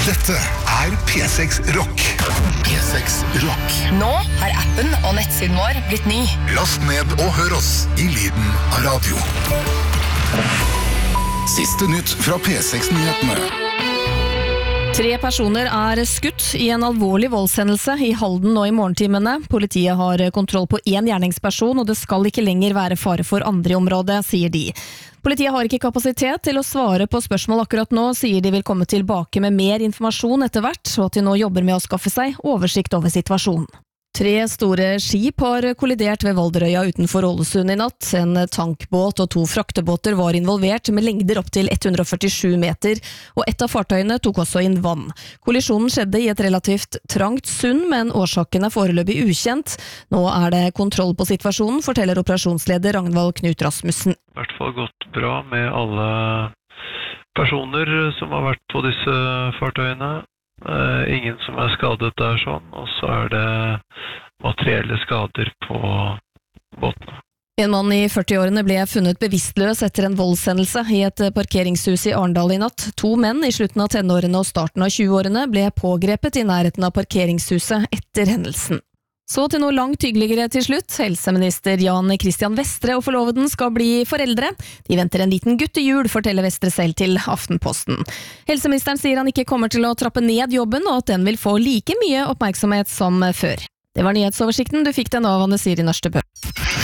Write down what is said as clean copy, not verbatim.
Dette P6 Rock. P6 Rock. Nå har appen og nettsiden vår blitt ny. Last ned og hør oss i lyden av radio. Siste nytt fra P6-nyhetene. 3 personer er skutt i en alvorlig voldshendelse i Halden nå i morgentimene. Politiet har kontroll på 1 gjerningsperson, og det skal ikke lenger være fare for andre i området, sier de. Politiet har ikke kapasitet til å svare på spørsmål akkurat nå, sier de vil komme tilbake med mer informasjon etter hvert, og at de nå jobber med å skaffe seg oversikt over situasjonen. 3 store skip har kollidert ved Valderøya utenfor Ålesund i natt. En tankbåt og 2 fraktebåter var involvert med lengder opp til 147 meter, og et av fartøyene tok også inn vann. Kollisjonen skjedde i et relativt trangt sund, men årsaken er foreløpig ukjent. Nå er det kontroll på situasjonen, forteller operasjonsleder Ragnvald Knut Rasmussen. I hvert fall gått bra med alle personer som har vært på disse fartøyene. Ingen som er skadet der sånn, og så er det materielle skader på båtene. En mann i 40-årene ble funnet bevisstløs etter en voldshendelse i et parkeringshus i Arendal i natt. 2 menn i slutten av tenårene og starten av 20-årene ble pågrepet i nærheten av parkeringshuset etter hendelsen. Så til noe langt hyggeligere til slutt. Helseminister Jan Christian Vestre og forloveden skal bli foreldre. De venter en liten guttejul, forteller Vestre selv til Aftenposten. Helseministeren sier han ikke kommer til å trappe ned jobben, og at den vil få like mye oppmerksomhet som før. Det var nyhetsoversikten. Du fikk den av Anne Siri Nørstebø.